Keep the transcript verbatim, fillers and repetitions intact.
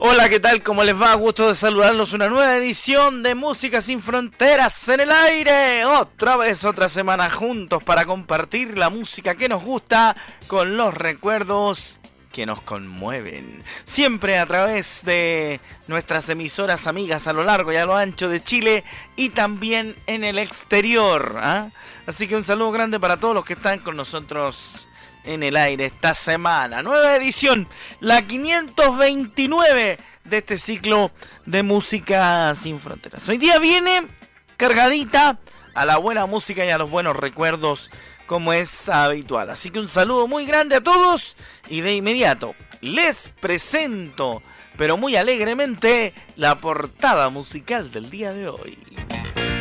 Hola, ¿qué tal? ¿Cómo les va? Gusto de saludarlos. Una nueva edición de Música Sin Fronteras en el aire. Otra vez, otra semana juntos para compartir la música que nos gusta con los recuerdos que nos conmueven. Siempre a través de nuestras emisoras amigas a lo largo y a lo ancho de Chile y también en el exterior, ¿eh? Así que un saludo grande para todos los que están con nosotros en el aire esta semana. Nueva edición, la quinientos veintinueve de este ciclo de Música Sin Fronteras. Hoy día viene cargadita a la buena música y a los buenos recuerdos, como es habitual. Así que un saludo muy grande a todos y de inmediato les presento, pero muy alegremente, la portada musical del día de hoy.